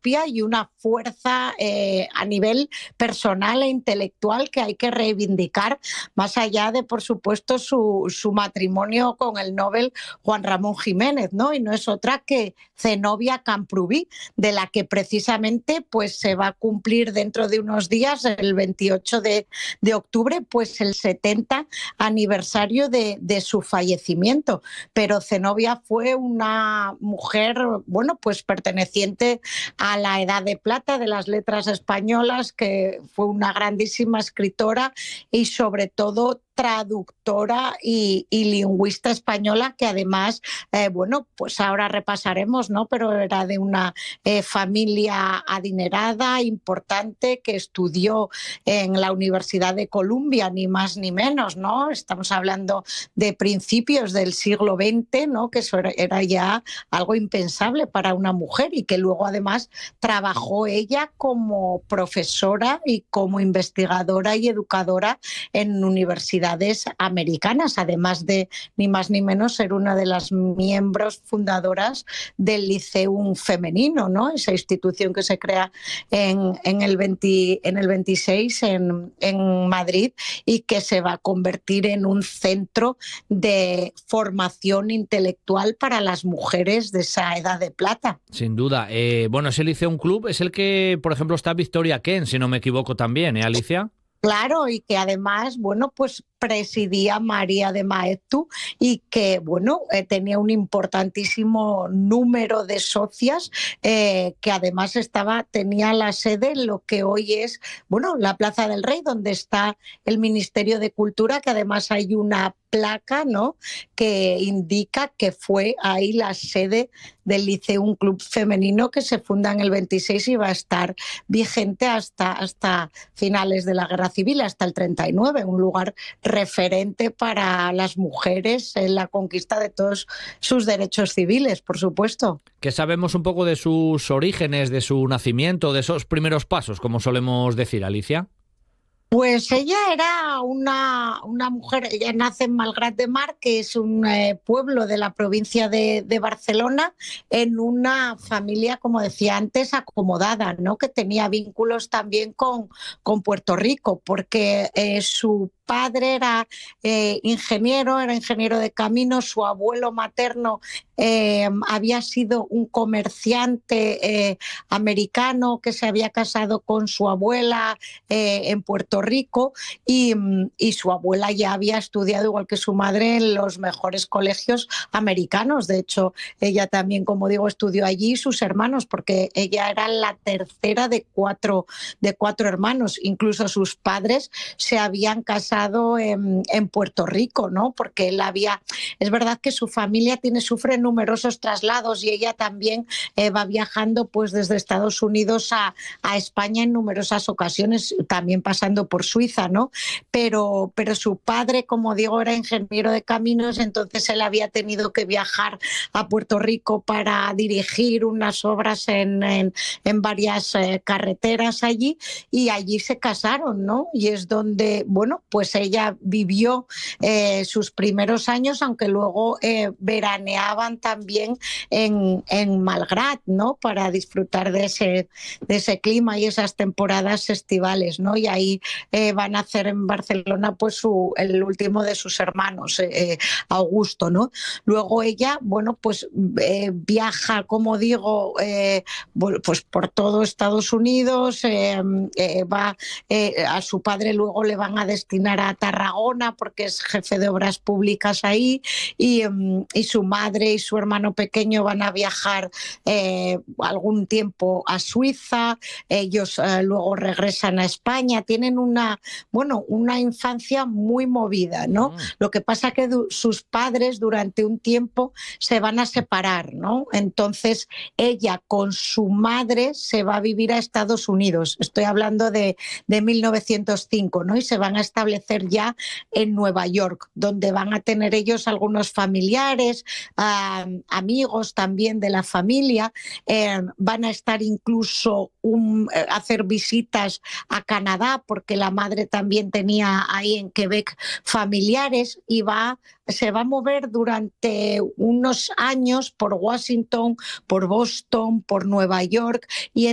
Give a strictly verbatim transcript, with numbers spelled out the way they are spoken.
propia y una fuerza eh, a nivel personal e intelectual que hay que reivindicar, más allá de, por supuesto, su, su matrimonio con el Nobel Juan Ramón Jiménez, ¿no? Y no es otra que Zenobia Camprubí, de la que precisamente pues, se va a cumplir dentro de unos días, el veintiocho de, de octubre, pues el setenta aniversario de, de su fallecimiento. Pero Zenobia fue una mujer, bueno, pues perteneciente a la Edad de Plata de las letras españolas, que fue una grandísima escritora y sobre todo traductora y, y lingüista española, que además, eh, bueno, pues ahora repasaremos, ¿no? Pero era de una eh, familia adinerada, importante, que estudió en la Universidad de Columbia, ni más ni menos, ¿no? Estamos hablando de principios del siglo veinte, ¿no? Que eso era, era ya algo impensable para una mujer, y que luego además trabajó ella como profesora y como investigadora y educadora en universidades americanas, además de ni más ni menos ser una de las miembros fundadoras del Liceum Femenino, ¿no? Esa institución que se crea en, en, el, veinte, en el veintiséis en, en Madrid, y que se va a convertir en un centro de formación intelectual para las mujeres de esa Edad de Plata. Sin duda. Eh, bueno, ese Liceum Club es el que, por ejemplo, está Victoria Kent, si no me equivoco también, ¿eh, Alicia? Claro, y que además, bueno, pues presidía María de Maeztu, y que, bueno, eh, tenía un importantísimo número de socias, eh, que además estaba, tenía la sede en lo que hoy es, bueno, la Plaza del Rey, donde está el Ministerio de Cultura, que además hay una placa, ¿no?, que indica que fue ahí la sede del Liceum Club Femenino, que se funda en el veintiséis y va a estar vigente hasta, hasta finales de la Guerra Civil, hasta el treinta y nueve, un lugar referente para las mujeres en la conquista de todos sus derechos civiles, por supuesto. ¿Qué sabemos un poco de sus orígenes, de su nacimiento, de esos primeros pasos, como solemos decir, Alicia? Pues ella era una, una mujer, ella nace en Malgrat de Mar, que es un eh, pueblo de la provincia de, de Barcelona, en una familia, como decía antes, acomodada, ¿no?, que tenía vínculos también con, con Puerto Rico, porque eh, su padre era eh, ingeniero, era ingeniero de caminos, su abuelo materno eh, había sido un comerciante eh, americano que se había casado con su abuela eh, en Puerto Rico, y, y su abuela ya había estudiado, igual que su madre, en los mejores colegios americanos. De hecho, ella también, como digo, estudió allí, sus hermanos, porque ella era la tercera de cuatro, de cuatro hermanos. Incluso sus padres se habían casado En, en Puerto Rico, ¿no? Porque él había, es verdad que su familia tiene, sufre numerosos traslados, y ella también eh, va viajando pues desde Estados Unidos a, a España en numerosas ocasiones, también pasando por Suiza, ¿no? Pero, pero su padre, como digo, era ingeniero de caminos, entonces él había tenido que viajar a Puerto Rico para dirigir unas obras en, en, en varias eh, carreteras allí, y allí se casaron, ¿no? Y es donde, bueno, pues pues ella vivió eh, sus primeros años, aunque luego eh, veraneaban también en, en Malgrat, ¿no?, para disfrutar de ese, de ese clima y esas temporadas estivales, ¿no? Y ahí eh, van a hacer en Barcelona pues su, el último de sus hermanos, eh, Augusto, ¿no? Luego ella, bueno, pues eh, viaja, como digo, eh, pues por todo Estados Unidos, eh, eh, va eh, a su padre luego le van a destinar a Tarragona porque es jefe de obras públicas ahí, y, y su madre y su hermano pequeño van a viajar eh, algún tiempo a Suiza. Ellos eh, luego regresan a España, tienen una, bueno, una infancia muy movida, ¿no? Mm. Lo que pasa que sus padres durante un tiempo se van a separar, ¿no? Entonces ella con su madre se va a vivir a Estados Unidos, estoy hablando de, de mil novecientos cinco, ¿no? Y se van a establecer ya en Nueva York, donde van a tener ellos algunos familiares, uh, amigos también de la familia, eh, van a estar incluso un, eh, hacer visitas a Canadá, porque la madre también tenía ahí en Quebec familiares, y va, se va a mover durante unos años por Washington, por Boston, por Nueva York, y